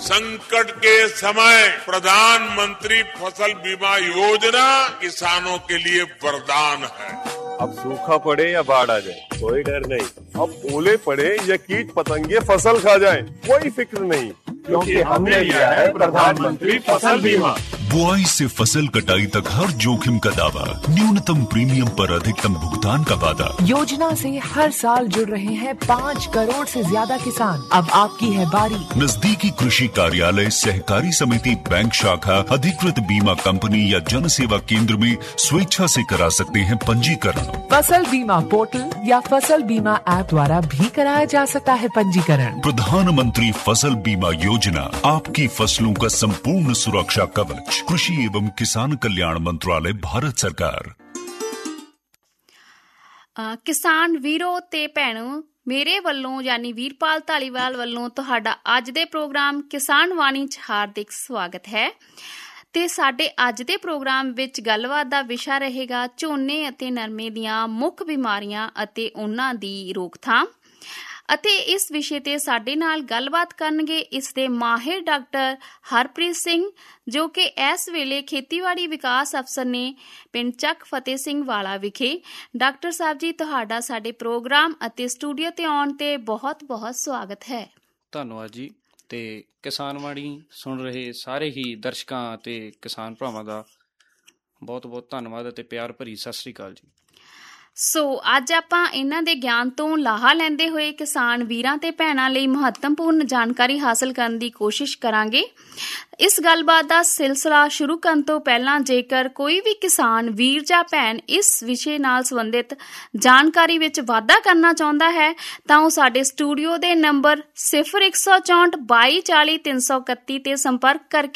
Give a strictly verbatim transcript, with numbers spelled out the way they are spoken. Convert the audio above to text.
संकट के समय प्रधानमंत्री फसल बीमा योजना किसानों के लिए वरदान है। अब सूखा पड़े या बाढ़ आ जाए कोई डर नहीं, अब ओले पड़े या कीट पतंगे फसल खा जाए कोई फिक्र नहीं, क्योंकि हमने लिया है प्रधानमंत्री फसल बीमा। बुआई से फसल कटाई तक हर जोखिम का दावा, न्यूनतम प्रीमियम पर अधिकतम भुगतान का वादा। योजना से हर साल जुड़ रहे हैं पाँच करोड़ से ज्यादा किसान। अब आपकी है बारी। नजदीकी कृषि कार्यालय, सहकारी समिति, बैंक शाखा, अधिकृत बीमा कंपनी या जन सेवा केंद्र में स्वेच्छा से करा सकते हैं पंजीकरण। फसल बीमा पोर्टल या फसल बीमा ऐप द्वारा भी कराया जा सकता है पंजीकरण। प्रधानमंत्री फसल बीमा योजना, आपकी फसलों का संपूर्ण सुरक्षा कवच। कृषि एवं किसान कल्याण मंत्रालय, भारत सरकार। किसान वीरो ते भैणों, ਮੇਰੇ ਵੱਲੋਂ ਯਾਨੀ ਵੀਰਪਾਲ ਧਾਲੀਵਾਲ ਵੱਲੋਂ ਤੁਹਾਡਾ ਅੱਜ ਦੇ ਪ੍ਰੋਗਰਾਮ ਕਿਸਾਨ ਵਾਣੀ 'ਚ ਹਾਰਦਿਕ ਸਵਾਗਤ ਹੈ। ਤੇ ਸਾਡੇ ਅੱਜ ਦੇ ਪ੍ਰੋਗਰਾਮ ਵਿੱਚ ਗੱਲਬਾਤ ਦਾ ਵਿਸ਼ਾ ਰਹੇਗਾ ਝੋਨੇ ਅਤੇ ਨਰਮੇ ਦੀਆਂ ਮੁੱਖ ਬਿਮਾਰੀਆਂ ਅਤੇ ਉਹਨਾਂ ਦੀ ਰੋਕਥਾਮ। ਅਤੇ ਇਸ ਵਿਸ਼ੇ ਤੇ ਸਾਡੇ ਨਾਲ ਗੱਲਬਾਤ ਕਰਨਗੇ ਇਸ ਦੇ ਮਾਹਿਰ ਡਾਕਟਰ ਹਰਪ੍ਰੀਤ ਸਿੰਘ, ਜੋ ਕਿ ਇਸ ਵੇਲੇ ਖੇਤੀਬਾੜੀ ਵਿਕਾਸ ਅਫਸਰ ਨੇ ਪਿੰਡ ਚੱਕ ਫਤਿਹ ਸਿੰਘ ਵਾਲਾ ਵਿਖੇ। ਡਾਕਟਰ ਸਾਹਿਬ ਜੀ, ਤੁਹਾਡਾ ਸਾਡੇ ਪ੍ਰੋਗਰਾਮ ਅਤੇ ਸਟੂਡੀਓ ਤੇ ਆਉਣ ਤੇ ਬਹੁਤ ਬਹੁਤ ਸਵਾਗਤ ਹੈ। ਧੰਨਵਾਦ ਜੀ। ਤੇ ਕਿਸਾਨ ਵਾਣੀ ਸੁਣ ਰਹੇ ਸਾਰੇ ਹੀ ਦਰਸ਼ਕਾਂ ਅਤੇ ਕਿਸਾਨ ਭਰਾਵਾਂ ਦਾ ਬਹੁਤ ਬਹੁਤ ਧੰਨਵਾਦ ਅਤੇ ਪਿਆਰ ਭਰੀ ਸਤਿ ਸ੍ਰੀ ਅਕਾਲ ਜੀ। ਸੋ ਅੱਜ ਆਪਾਂ ਇਹਨਾਂ ਦੇ ਗਿਆਨ ਤੋਂ ਲਾਹਾ ਲੈਂਦੇ ਹੋਏ ਕਿਸਾਨ ਵੀਰਾਂ ਤੇ ਭੈਣਾਂ ਲਈ ਮਹੱਤਵਪੂਰਨ ਜਾਣਕਾਰੀ ਹਾਸਲ ਕਰਨ ਦੀ ਕੋਸ਼ਿਸ਼ ਕਰਾਂਗੇ। ਇਸ ਗੱਲਬਾਤ ਦਾ ਸਿਲਸਿਲਾ ਸ਼ੁਰੂ ਕਰਨ ਤੋਂ ਪਹਿਲਾਂ ਜੇਕਰ ਕੋਈ ਵੀ ਕਿਸਾਨ ਵੀਰ ਜਾਂ ਭੈਣ ਇਸ ਵਿਸ਼ੇ ਨਾਲ ਸੰਬੰਧਿਤ ਜਾਣਕਾਰੀ ਵਿੱਚ ਵਾਧਾ ਕਰਨਾ ਚਾਹੁੰਦਾ ਹੈ ਤਾਂ ਉਹ ਸਾਡੇ ਸਟੂਡੀਓ ਦੇ ਨੰਬਰ ਸਿਫਰ ਇੱਕ ਸੌ ਚੌਂਹਠ ਬਾਈ ਚਾਲੀ ਤਿੰਨ ਸੌ ਇਕੱਤੀ ਤੇ ਸੰਪਰਕ ਕਰਕੇ